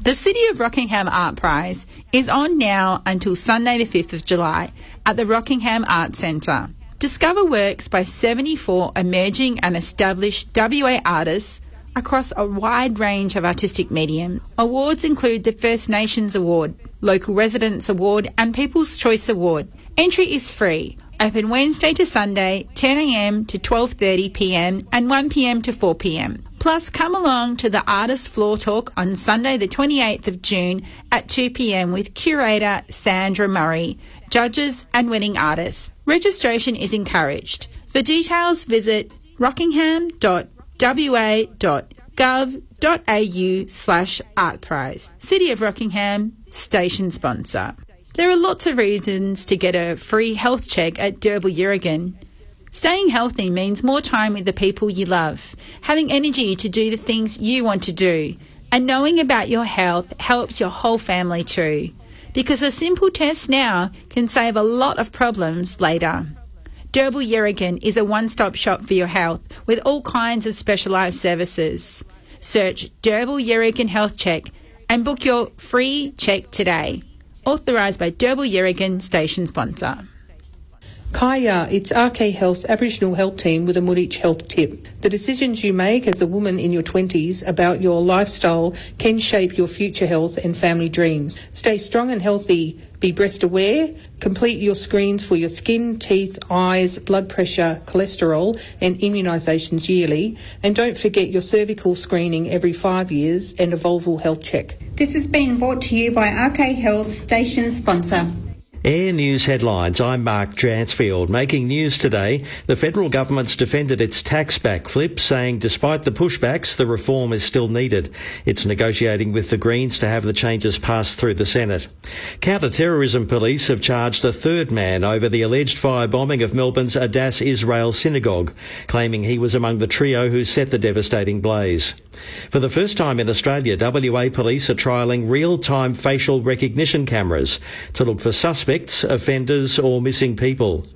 The City of Rockingham Art Prize is on now until Sunday the 5th of July at the Rockingham Arts Centre. Discover works by 74 emerging and established WA artists across a wide range of artistic medium. Awards include the First Nations Award, Local Residents Award and People's Choice Award. Entry is free. Open Wednesday to Sunday, 10am to 12:30pm and 1pm to 4pm. Plus, come along to the Artist Floor Talk on Sunday the 28th of June at 2pm with curator Sandra Murray, judges and winning artists. Registration is encouraged. For details, visit rockingham.wa.gov.au/artprize. City of Rockingham, station sponsor. There are lots of reasons to get a free health check at Derbyl Yerrigan. Staying healthy means more time with the people you love, having energy to do the things you want to do, and knowing about your health helps your whole family too, because a simple test now can save a lot of problems later. Derbyl Yerrigan is a one-stop shop for your health with all kinds of specialised services. Search Derbyl Yerrigan Health Check and book your free check today. Authorised by Derbyl Yerrigan, station sponsor. Kaya, it's RK Health's Aboriginal Health Team with a Muditch health tip. The decisions you make as a woman in your 20s about your lifestyle can shape your future health and family dreams. Stay strong and healthy. Be breast aware. Complete your screens for your skin, teeth, eyes, blood pressure, cholesterol and immunisations yearly. And don't forget your cervical screening every 5 years and a vulval health check. This has been brought to you by RK Health, station sponsor. Air News headlines. I'm Mark Dransfield. Making news today, the federal government's defended its tax backflip, saying despite the pushbacks, the reform is still needed. It's negotiating with the Greens to have the changes passed through the Senate. Counter-terrorism police have charged a third man over the alleged firebombing of Melbourne's Adass Israel Synagogue, claiming he was among the trio who set the devastating blaze. For the first time in Australia, WA police are trialling real-time facial recognition cameras to look for suspects, offenders or missing people.